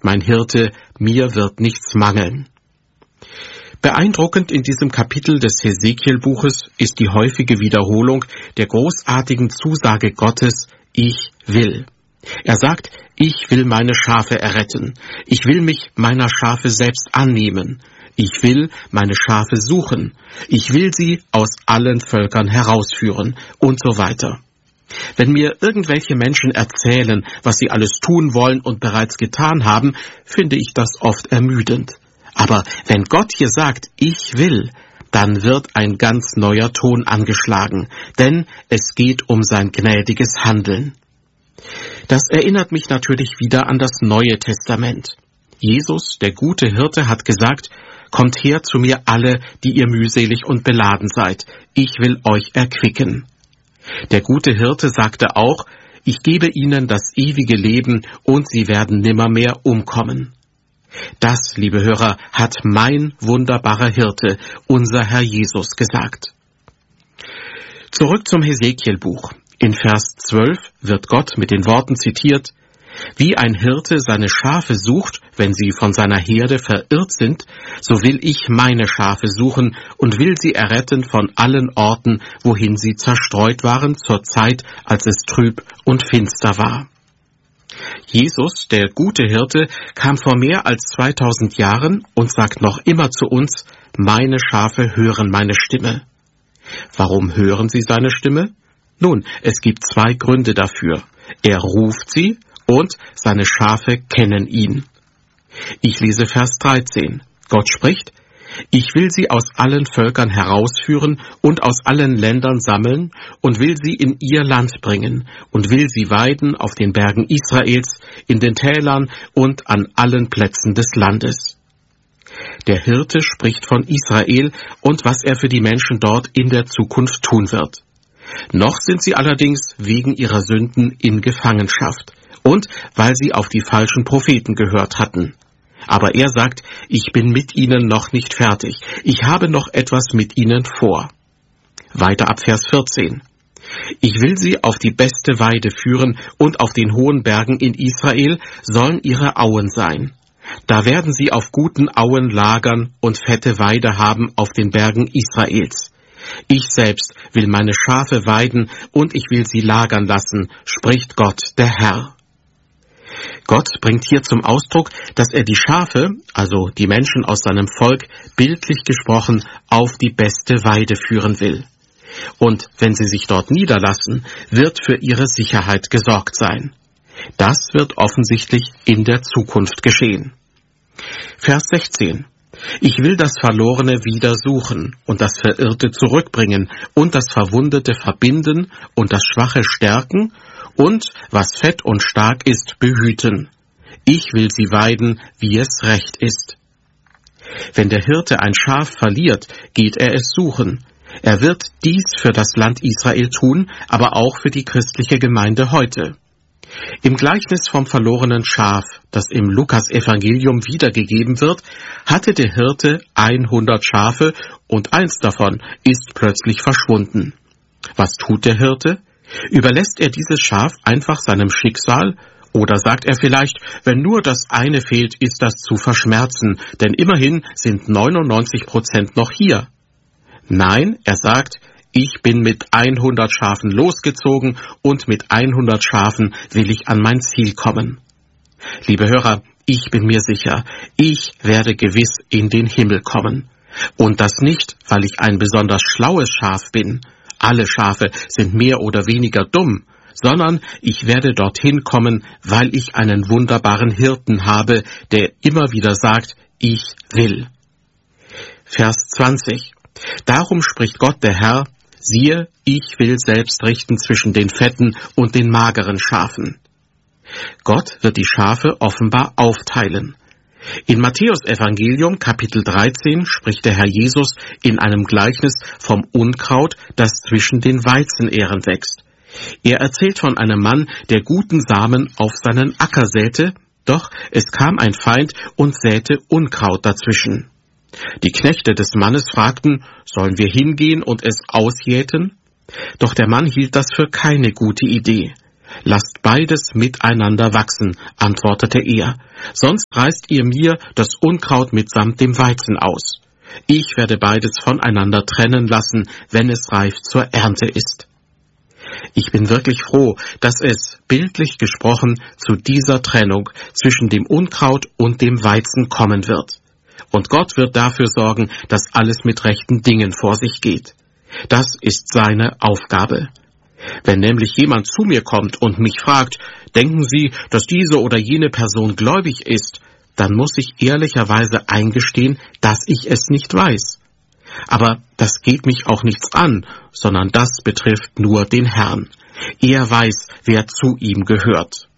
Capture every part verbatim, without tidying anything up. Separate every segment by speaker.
Speaker 1: mein Hirte, mir wird nichts mangeln. Beeindruckend in diesem Kapitel des Hesekiel-Buches ist die häufige Wiederholung der großartigen Zusage Gottes, ich will. Er sagt, ich will meine Schafe erretten, ich will mich meiner Schafe selbst annehmen, ich will meine Schafe suchen, ich will sie aus allen Völkern herausführen und so weiter. Wenn mir irgendwelche Menschen erzählen, was sie alles tun wollen und bereits getan haben, finde ich das oft ermüdend. Aber wenn Gott hier sagt, ich will, dann wird ein ganz neuer Ton angeschlagen, denn es geht um sein gnädiges Handeln. Das erinnert mich natürlich wieder an das Neue Testament. Jesus, der gute Hirte, hat gesagt, kommt her zu mir alle, die ihr mühselig und beladen seid, ich will euch erquicken. Der gute Hirte sagte auch, ich gebe ihnen das ewige Leben und sie werden nimmermehr umkommen. Das, liebe Hörer, hat mein wunderbarer Hirte, unser Herr Jesus, gesagt. Zurück zum Hesekiel-Buch. In Vers zwölf wird Gott mit den Worten zitiert, wie ein Hirte seine Schafe sucht, wenn sie von seiner Herde verirrt sind, so will ich meine Schafe suchen und will sie erretten von allen Orten, wohin sie zerstreut waren zur Zeit, als es trüb und finster war. Jesus, der gute Hirte, kam vor mehr als zweitausend Jahren und sagt noch immer zu uns, meine Schafe hören meine Stimme. Warum hören sie seine Stimme? Nun, es gibt zwei Gründe dafür. Er ruft sie und seine Schafe kennen ihn. Ich lese Vers dreizehn. Gott spricht, ich will sie aus allen Völkern herausführen und aus allen Ländern sammeln und will sie in ihr Land bringen und will sie weiden auf den Bergen Israels, in den Tälern und an allen Plätzen des Landes. Der Hirte spricht von Israel und was er für die Menschen dort in der Zukunft tun wird. Noch sind sie allerdings wegen ihrer Sünden in Gefangenschaft und weil sie auf die falschen Propheten gehört hatten. Aber er sagt, ich bin mit ihnen noch nicht fertig. Ich habe noch etwas mit ihnen vor. Weiter ab Vers vierzehn. Ich will sie auf die beste Weide führen und auf den hohen Bergen in Israel sollen ihre Auen sein. Da werden sie auf guten Auen lagern und fette Weide haben auf den Bergen Israels. Ich selbst will meine Schafe weiden und ich will sie lagern lassen, spricht Gott, der Herr. Gott bringt hier zum Ausdruck, dass er die Schafe, also die Menschen aus seinem Volk, bildlich gesprochen auf die beste Weide führen will. Und wenn sie sich dort niederlassen, wird für ihre Sicherheit gesorgt sein. Das wird offensichtlich in der Zukunft geschehen. Vers sechzehn. Ich will das Verlorene wieder suchen und das Verirrte zurückbringen und das Verwundete verbinden und das Schwache stärken und, was fett und stark ist, behüten. Ich will sie weiden, wie es recht ist. Wenn der Hirte ein Schaf verliert, geht er es suchen. Er wird dies für das Land Israel tun, aber auch für die christliche Gemeinde heute. Im Gleichnis vom verlorenen Schaf, das im Lukas-Evangelium wiedergegeben wird, hatte der Hirte hundert Schafe und eins davon ist plötzlich verschwunden. Was tut der Hirte? Überlässt er dieses Schaf einfach seinem Schicksal? Oder sagt er vielleicht, wenn nur das eine fehlt, ist das zu verschmerzen, denn immerhin sind neunundneunzig Prozent noch hier? Nein, er sagt, ich bin mit hundert Schafen losgezogen und mit hundert Schafen will ich an mein Ziel kommen. Liebe Hörer, ich bin mir sicher, ich werde gewiss in den Himmel kommen. Und das nicht, weil ich ein besonders schlaues Schaf bin. Alle Schafe sind mehr oder weniger dumm, sondern ich werde dorthin kommen, weil ich einen wunderbaren Hirten habe, der immer wieder sagt, ich will. Vers zwanzig. Darum spricht Gott der Herr, siehe, ich will selbst richten zwischen den fetten und den mageren Schafen. Gott wird die Schafe offenbar aufteilen. In Matthäus Evangelium Kapitel dreizehn spricht der Herr Jesus in einem Gleichnis vom Unkraut, das zwischen den Weizenähren wächst. Er erzählt von einem Mann, der guten Samen auf seinen Acker säte, doch es kam ein Feind und säte Unkraut dazwischen. Die Knechte des Mannes fragten, sollen wir hingehen und es ausjäten? Doch der Mann hielt das für keine gute Idee. »Lasst beides miteinander wachsen«, antwortete er, »sonst reißt ihr mir das Unkraut mitsamt dem Weizen aus. Ich werde beides voneinander trennen lassen, wenn es reif zur Ernte ist.« Ich bin wirklich froh, dass es, bildlich gesprochen, zu dieser Trennung zwischen dem Unkraut und dem Weizen kommen wird. Und Gott wird dafür sorgen, dass alles mit rechten Dingen vor sich geht. Das ist seine Aufgabe. Wenn nämlich jemand zu mir kommt und mich fragt, denken Sie, dass diese oder jene Person gläubig ist, dann muss ich ehrlicherweise eingestehen, dass ich es nicht weiß. Aber das geht mich auch nichts an, sondern das betrifft nur den Herrn. Er weiß, wer zu ihm gehört.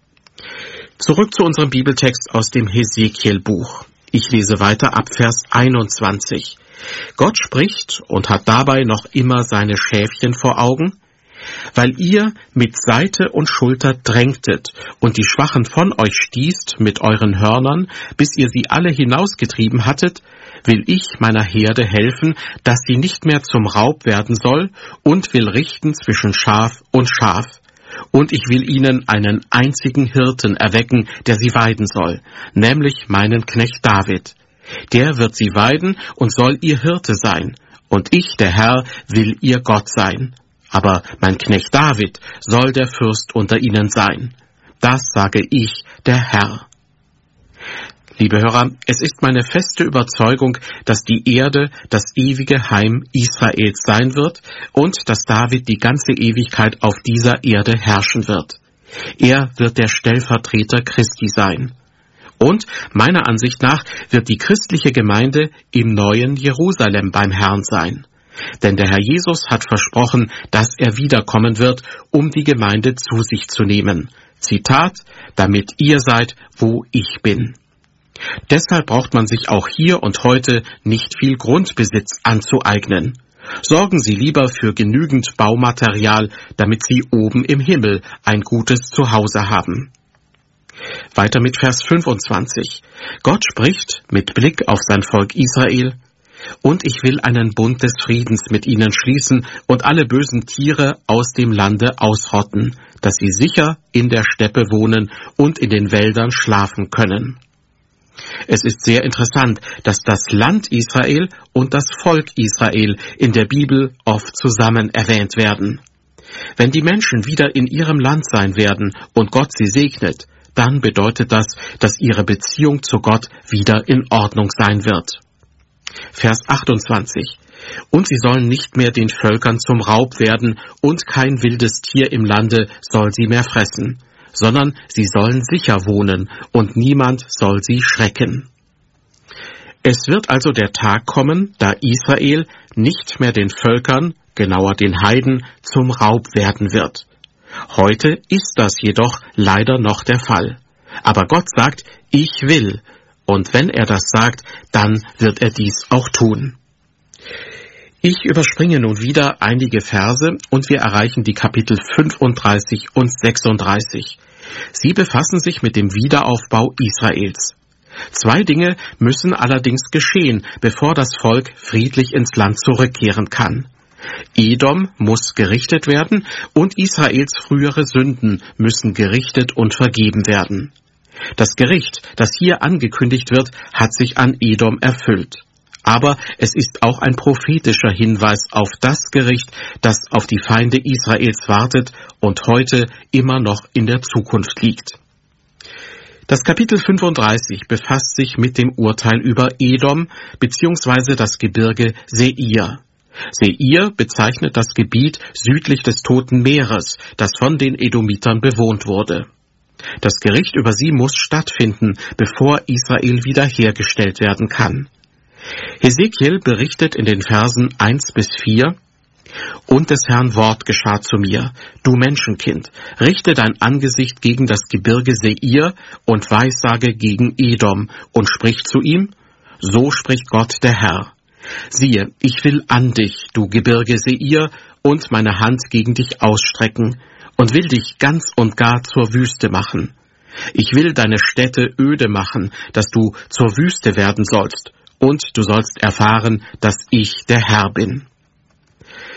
Speaker 1: Zurück zu unserem Bibeltext aus dem Hesekiel-Buch. Ich lese weiter ab Vers einundzwanzig. Gott spricht und hat dabei noch immer seine Schäfchen vor Augen. Weil ihr mit Seite und Schulter drängtet und die Schwachen von euch stießt mit euren Hörnern, bis ihr sie alle hinausgetrieben hattet, will ich meiner Herde helfen, dass sie nicht mehr zum Raub werden soll, und will richten zwischen Schaf und Schaf. Und ich will ihnen einen einzigen Hirten erwecken, der sie weiden soll, nämlich meinen Knecht David. Der wird sie weiden und soll ihr Hirte sein, und ich, der Herr, will ihr Gott sein. Aber mein Knecht David soll der Fürst unter ihnen sein. Das sage ich, der Herr. Liebe Hörer, es ist meine feste Überzeugung, dass die Erde das ewige Heim Israels sein wird und dass David die ganze Ewigkeit auf dieser Erde herrschen wird. Er wird der Stellvertreter Christi sein. Und meiner Ansicht nach wird die christliche Gemeinde im neuen Jerusalem beim Herrn sein. Denn der Herr Jesus hat versprochen, dass er wiederkommen wird, um die Gemeinde zu sich zu nehmen. Zitat, damit ihr seid, wo ich bin. Deshalb braucht man sich auch hier und heute nicht viel Grundbesitz anzueignen. Sorgen Sie lieber für genügend Baumaterial, damit Sie oben im Himmel ein gutes Zuhause haben. Weiter mit Vers fünfundzwanzig. Gott spricht mit Blick auf sein Volk Israel: Und ich will einen Bund des Friedens mit ihnen schließen und alle bösen Tiere aus dem Lande ausrotten, dass sie sicher in der Steppe wohnen und in den Wäldern schlafen können. Es ist sehr interessant, dass das Land Israel und das Volk Israel in der Bibel oft zusammen erwähnt werden. Wenn die Menschen wieder in ihrem Land sein werden und Gott sie segnet, dann bedeutet das, dass ihre Beziehung zu Gott wieder in Ordnung sein wird. Vers achtundzwanzig. Und sie sollen nicht mehr den Völkern zum Raub werden, und kein wildes Tier im Lande soll sie mehr fressen, sondern sie sollen sicher wohnen, und niemand soll sie schrecken. Es wird also der Tag kommen, da Israel nicht mehr den Völkern, genauer den Heiden, zum Raub werden wird. Heute ist das jedoch leider noch der Fall. Aber Gott sagt, ich will. Und wenn er das sagt, dann wird er dies auch tun. Ich überspringe nun wieder einige Verse und wir erreichen die Kapitel fünfunddreißig und sechsunddreißig. Sie befassen sich mit dem Wiederaufbau Israels. Zwei Dinge müssen allerdings geschehen, bevor das Volk friedlich ins Land zurückkehren kann. Edom muss gerichtet werden und Israels frühere Sünden müssen gerichtet und vergeben werden. Das Gericht, das hier angekündigt wird, hat sich an Edom erfüllt. Aber es ist auch ein prophetischer Hinweis auf das Gericht, das auf die Feinde Israels wartet und heute immer noch in der Zukunft liegt. Das Kapitel fünfunddreißig befasst sich mit dem Urteil über Edom bzw. das Gebirge Seir. Seir bezeichnet das Gebiet südlich des Toten Meeres, das von den Edomitern bewohnt wurde. Das Gericht über sie muss stattfinden, bevor Israel wiederhergestellt werden kann. Hesekiel berichtet in den Versen eins bis vier: Und des Herrn Wort geschah zu mir: Du Menschenkind, richte dein Angesicht gegen das Gebirge Seir und weissage gegen Edom und sprich zu ihm: So spricht Gott der Herr. Siehe, ich will an dich, du Gebirge Seir, und meine Hand gegen dich ausstrecken und will dich ganz und gar zur Wüste machen. Ich will deine Städte öde machen, dass du zur Wüste werden sollst, und du sollst erfahren, dass ich der Herr bin.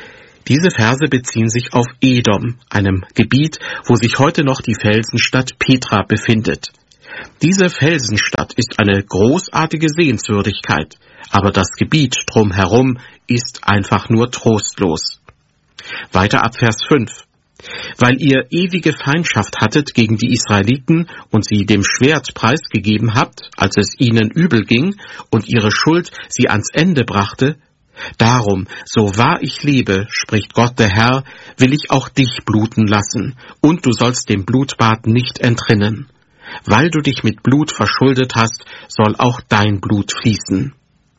Speaker 1: Diese Verse beziehen sich auf Edom, einem Gebiet, wo sich heute noch die Felsenstadt Petra befindet. Diese Felsenstadt ist eine großartige Sehenswürdigkeit, aber das Gebiet drumherum ist einfach nur trostlos. Weiter ab Vers fünf. Weil ihr ewige Feindschaft hattet gegen die Israeliten und sie dem Schwert preisgegeben habt, als es ihnen übel ging und ihre Schuld sie ans Ende brachte, darum, so wahr ich lebe, spricht Gott der Herr, will ich auch dich bluten lassen, und du sollst dem Blutbad nicht entrinnen. Weil du dich mit Blut verschuldet hast, soll auch dein Blut fließen.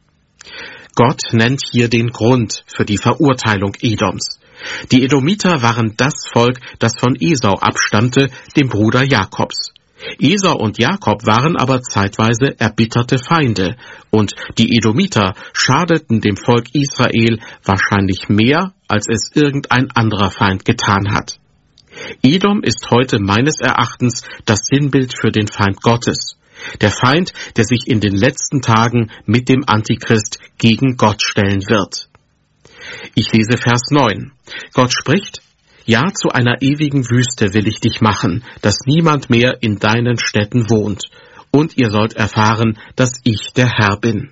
Speaker 1: Gott nennt hier den Grund für die Verurteilung Edoms. Die Edomiter waren das Volk, das von Esau abstammte, dem Bruder Jakobs. Esau und Jakob waren aber zeitweise erbitterte Feinde, und die Edomiter schadeten dem Volk Israel wahrscheinlich mehr, als es irgendein anderer Feind getan hat. Edom ist heute meines Erachtens das Sinnbild für den Feind Gottes. Der Feind, der sich in den letzten Tagen mit dem Antichrist gegen Gott stellen wird. Ich lese Vers neun. Gott spricht: Ja, zu einer ewigen Wüste will ich dich machen, dass niemand mehr in deinen Städten wohnt, und ihr sollt erfahren, dass ich der Herr bin.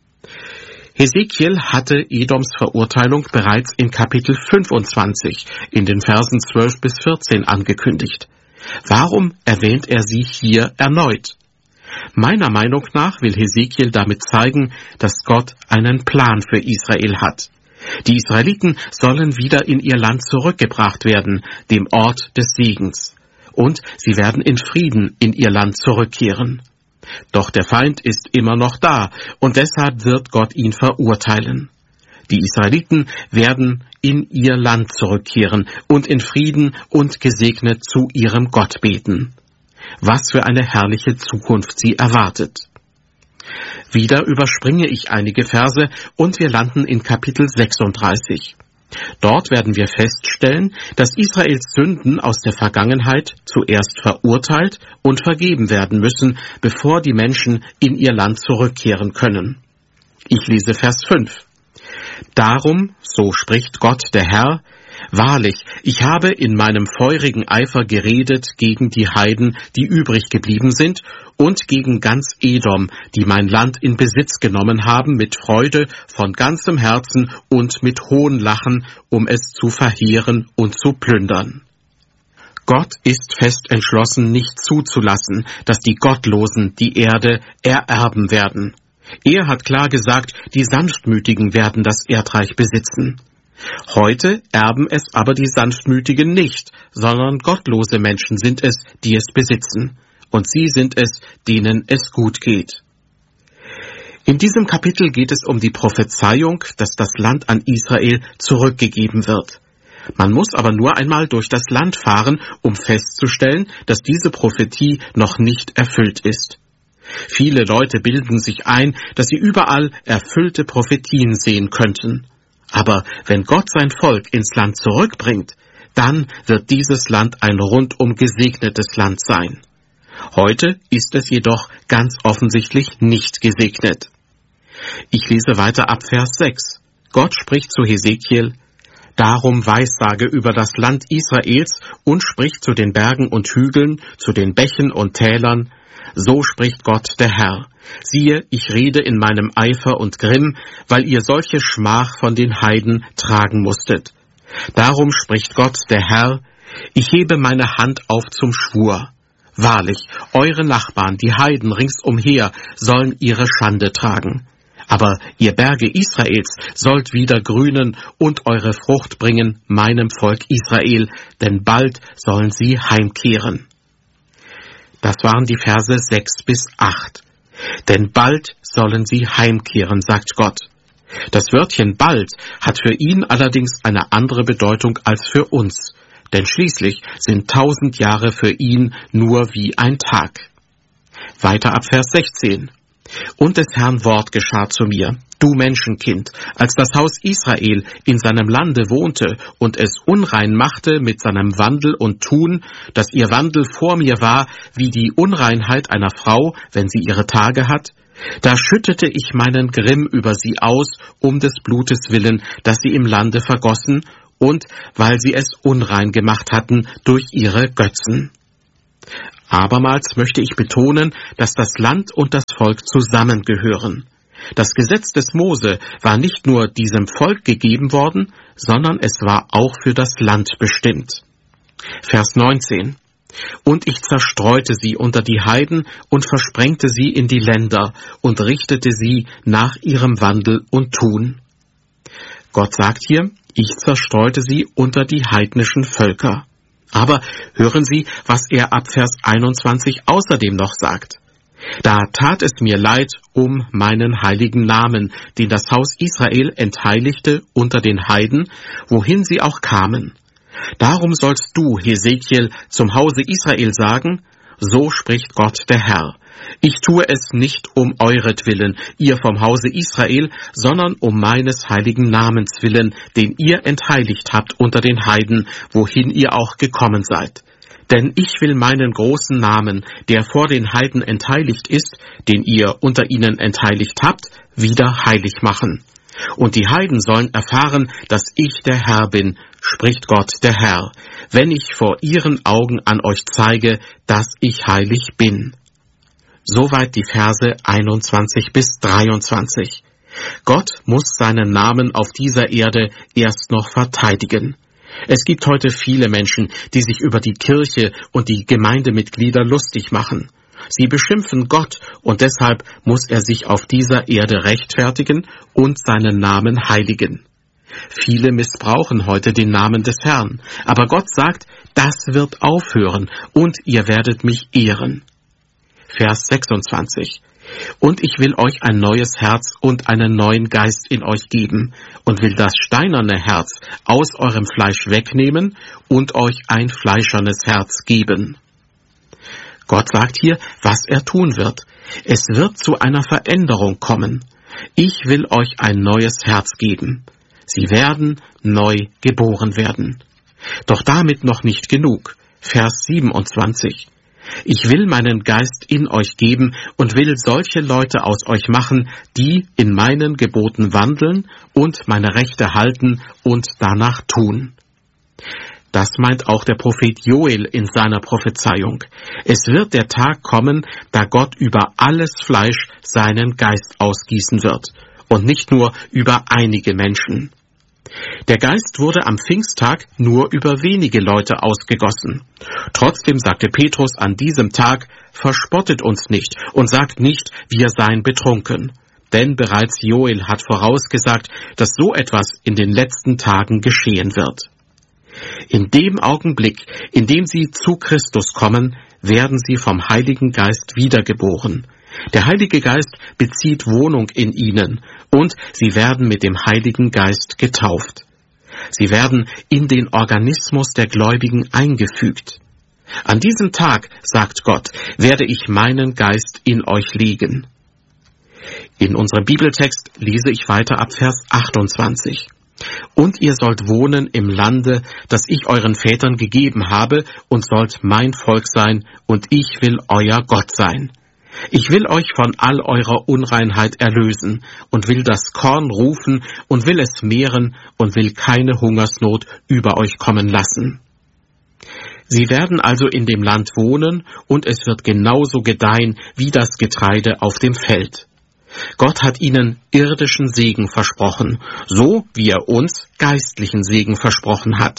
Speaker 1: Hesekiel hatte Edoms Verurteilung bereits in Kapitel fünfundzwanzig, in den Versen zwölf bis vierzehn angekündigt. Warum erwähnt er sie hier erneut? Meiner Meinung nach will Hesekiel damit zeigen, dass Gott einen Plan für Israel hat. Die Israeliten sollen wieder in ihr Land zurückgebracht werden, dem Ort des Segens. Und sie werden in Frieden in ihr Land zurückkehren. Doch der Feind ist immer noch da, und deshalb wird Gott ihn verurteilen. Die Israeliten werden in ihr Land zurückkehren und in Frieden und gesegnet zu ihrem Gott beten. Was für eine herrliche Zukunft sie erwartet. Wieder überspringe ich einige Verse und wir landen in Kapitel sechsunddreißig. Dort werden wir feststellen, dass Israels Sünden aus der Vergangenheit zuerst verurteilt und vergeben werden müssen, bevor die Menschen in ihr Land zurückkehren können. Ich lese Vers fünf. Darum, so spricht Gott der Herr, wahrlich, ich habe in meinem feurigen Eifer geredet gegen die Heiden, die übrig geblieben sind, und gegen ganz Edom, die mein Land in Besitz genommen haben, mit Freude, von ganzem Herzen und mit Hohnlachen, um es zu verheeren und zu plündern. Gott ist fest entschlossen, nicht zuzulassen, dass die Gottlosen die Erde ererben werden. Er hat klar gesagt, die Sanftmütigen werden das Erdreich besitzen. Heute erben es aber die Sanftmütigen nicht, sondern gottlose Menschen sind es, die es besitzen. Und sie sind es, denen es gut geht. In diesem Kapitel geht es um die Prophezeiung, dass das Land an Israel zurückgegeben wird. Man muss aber nur einmal durch das Land fahren, um festzustellen, dass diese Prophetie noch nicht erfüllt ist. Viele Leute bilden sich ein, dass sie überall erfüllte Prophetien sehen könnten. Aber wenn Gott sein Volk ins Land zurückbringt, dann wird dieses Land ein rundum gesegnetes Land sein. Heute ist es jedoch ganz offensichtlich nicht gesegnet. Ich lese weiter ab Vers sechs. Gott spricht zu Hesekiel: Darum weissage über das Land Israels und spricht zu den Bergen und Hügeln, zu den Bächen und Tälern: So spricht Gott der Herr. Siehe, ich rede in meinem Eifer und Grimm, weil ihr solche Schmach von den Heiden tragen musstet. Darum spricht Gott der Herr: Ich hebe meine Hand auf zum Schwur. Wahrlich, eure Nachbarn, die Heiden ringsumher, sollen ihre Schande tragen. Aber ihr Berge Israels sollt wieder grünen und eure Frucht bringen meinem Volk Israel, denn bald sollen sie heimkehren. Das waren die Verse sechs bis acht. Denn bald sollen sie heimkehren, sagt Gott. Das Wörtchen bald hat für ihn allerdings eine andere Bedeutung als für uns. Denn schließlich sind tausend Jahre für ihn nur wie ein Tag. Weiter ab Vers sechzehn. Und des Herrn Wort geschah zu mir: Du Menschenkind, als das Haus Israel in seinem Lande wohnte und es unrein machte mit seinem Wandel und Tun, dass ihr Wandel vor mir war wie die Unreinheit einer Frau, wenn sie ihre Tage hat, da schüttete ich meinen Grimm über sie aus, um des Blutes willen, das sie im Lande vergossen, und weil sie es unrein gemacht hatten durch ihre Götzen. Abermals möchte ich betonen, dass das Land und das Volk zusammengehören. Das Gesetz des Mose war nicht nur diesem Volk gegeben worden, sondern es war auch für das Land bestimmt. Vers neunzehn. Und ich zerstreute sie unter die Heiden und versprengte sie in die Länder und richtete sie nach ihrem Wandel und Tun. Gott sagt hier, ich zerstreute sie unter die heidnischen Völker. Aber hören Sie, was er ab Vers einundzwanzig außerdem noch sagt. Da tat es mir leid um meinen heiligen Namen, den das Haus Israel entheiligte unter den Heiden, wohin sie auch kamen. Darum sollst du, Hesekiel, zum Hause Israel sagen, so spricht Gott der Herr. Ich tue es nicht um euretwillen, ihr vom Hause Israel, sondern um meines heiligen Namens willen, den ihr entheiligt habt unter den Heiden, wohin ihr auch gekommen seid. Denn ich will meinen großen Namen, der vor den Heiden entheiligt ist, den ihr unter ihnen entheiligt habt, wieder heilig machen. Und die Heiden sollen erfahren, dass ich der Herr bin, spricht Gott der Herr, wenn ich vor ihren Augen an euch zeige, dass ich heilig bin. Soweit die Verse einundzwanzig bis dreiundzwanzig. Gott muss seinen Namen auf dieser Erde erst noch verteidigen. Es gibt heute viele Menschen, die sich über die Kirche und die Gemeindemitglieder lustig machen. Sie beschimpfen Gott und deshalb muss er sich auf dieser Erde rechtfertigen und seinen Namen heiligen. Viele missbrauchen heute den Namen des Herrn, aber Gott sagt, das wird aufhören und ihr werdet mich ehren. Vers sechsundzwanzig. Und ich will euch ein neues Herz und einen neuen Geist in euch geben und will das steinerne Herz aus eurem Fleisch wegnehmen und euch ein fleischernes Herz geben. Gott sagt hier, was er tun wird. Es wird zu einer Veränderung kommen. Ich will euch ein neues Herz geben. Sie werden neu geboren werden. Doch damit noch nicht genug. Vers siebenundzwanzig. Ich will meinen Geist in euch geben und will solche Leute aus euch machen, die in meinen Geboten wandeln und meine Rechte halten und danach tun. Das meint auch der Prophet Joel in seiner Prophezeiung. Es wird der Tag kommen, da Gott über alles Fleisch seinen Geist ausgießen wird und nicht nur über einige Menschen. Der Geist wurde am Pfingsttag nur über wenige Leute ausgegossen. Trotzdem sagte Petrus an diesem Tag, verspottet uns nicht und sagt nicht, wir seien betrunken. Denn bereits Joel hat vorausgesagt, dass so etwas in den letzten Tagen geschehen wird. In dem Augenblick, in dem sie zu Christus kommen, werden sie vom Heiligen Geist wiedergeboren. Der Heilige Geist bezieht Wohnung in ihnen und sie werden mit dem Heiligen Geist getauft. Sie werden in den Organismus der Gläubigen eingefügt. An diesem Tag, sagt Gott, werde ich meinen Geist in euch legen. In unserem Bibeltext lese ich weiter ab Vers achtundzwanzig. Und ihr sollt wohnen im Lande, das ich euren Vätern gegeben habe, und sollt mein Volk sein, und ich will euer Gott sein. Ich will euch von all eurer Unreinheit erlösen und will das Korn rufen und will es mehren und will keine Hungersnot über euch kommen lassen. Sie werden also in dem Land wohnen und es wird genauso gedeihen wie das Getreide auf dem Feld. Gott hat ihnen irdischen Segen versprochen, so wie er uns geistlichen Segen versprochen hat.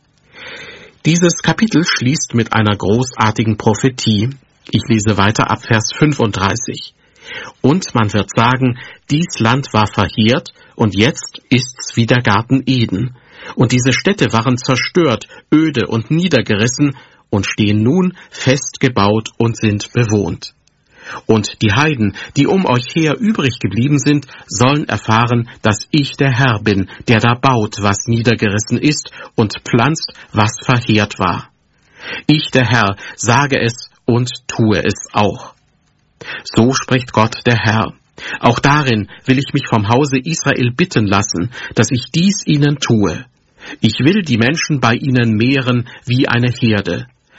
Speaker 1: Dieses Kapitel schließt mit einer großartigen Prophetie. Ich lese weiter ab Vers fünfunddreißig. Und man wird sagen, dies Land war verheert und jetzt ist's wie der Garten Eden. Und diese Städte waren zerstört, öde und niedergerissen und stehen nun fest gebaut und sind bewohnt. Und die Heiden, die um euch her übrig geblieben sind, sollen erfahren, dass ich der Herr bin, der da baut, was niedergerissen ist, und pflanzt, was verheert war. Ich, der Herr, sage es und tue es auch. So spricht Gott, der Herr. Auch darin will ich mich vom Hause Israel bitten lassen, dass ich dies ihnen tue. Ich will die Menschen bei ihnen mehren wie eine Herde.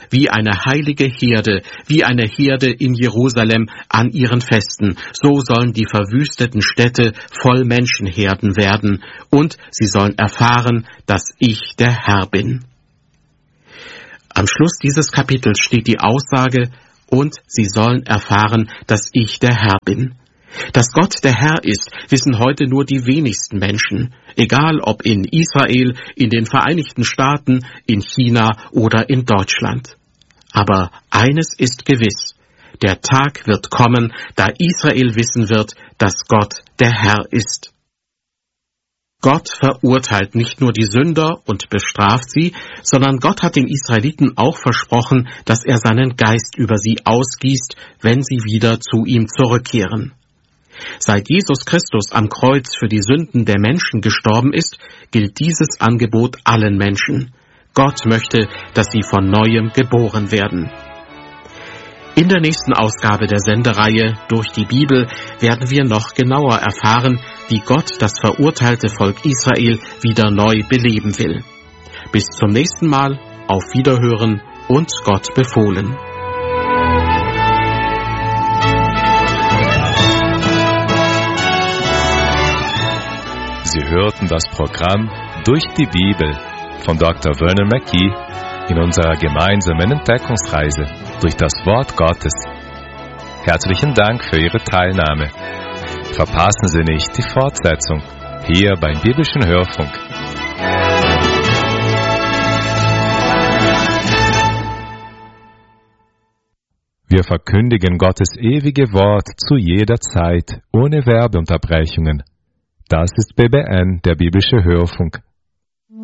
Speaker 1: Wie eine heilige Herde, wie eine Herde in Jerusalem an ihren Festen, so sollen die verwüsteten Städte voll Menschenherden werden, und sie sollen erfahren, dass ich der Herr bin. Am Schluss dieses Kapitels steht die Aussage, und sie sollen erfahren, dass ich der Herr bin. Dass Gott der Herr ist, wissen heute nur die wenigsten Menschen, egal ob in Israel, in den Vereinigten Staaten, in China oder in Deutschland. Aber eines ist gewiss, der Tag wird kommen, da Israel wissen wird, dass Gott der Herr ist. Gott verurteilt nicht nur die Sünder und bestraft sie, sondern Gott hat den Israeliten auch versprochen, dass er seinen Geist über sie ausgießt, wenn sie wieder zu ihm zurückkehren. Seit Jesus Christus am Kreuz für die Sünden der Menschen gestorben ist, gilt dieses Angebot allen Menschen. Gott möchte, dass sie von Neuem geboren werden. In der nächsten Ausgabe der Sendereihe Durch die Bibel werden wir noch genauer erfahren, wie Gott das verurteilte Volk Israel wieder neu beleben will. Bis zum nächsten Mal, auf Wiederhören und Gott befohlen.
Speaker 2: Sie hörten das Programm Durch die Bibel von Doktor Vernon McGee in unserer gemeinsamen Entdeckungsreise durch das Wort Gottes. Herzlichen Dank für Ihre Teilnahme. Verpassen Sie nicht die Fortsetzung hier beim Biblischen Hörfunk. Wir verkündigen Gottes ewige Wort zu jeder Zeit, ohne Werbeunterbrechungen. Das ist B B N, der Biblische Hörfunk.